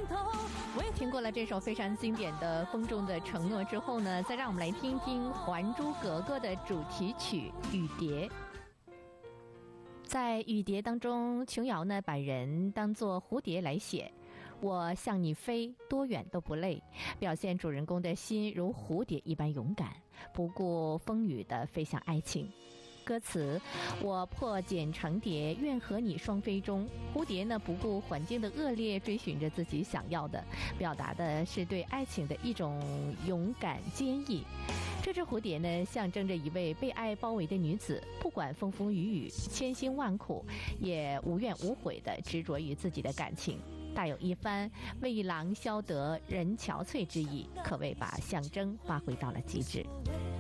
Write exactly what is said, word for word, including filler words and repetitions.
听过了这首非常经典的《风中的承诺》之后呢，再让我们来听听《还珠格格》的主题曲《雨蝶》。在《雨蝶》当中，琼瑶呢把人当作蝴蝶来写，我向你飞，多远都不累，表现主人公的心如蝴蝶一般勇敢，不顾风雨地飞向爱情。歌词：我破茧成蝶，愿和你双飞中。蝴蝶呢不顾环境的恶劣，追寻着自己想要的，表达的是对爱情的一种勇敢坚毅。这只蝴蝶呢，象征着一位被爱包围的女子，不管风风雨雨、千辛万苦，也无怨无悔地执着于自己的感情，大有一番为郎消得人憔悴之意，可谓把象征发挥到了极致。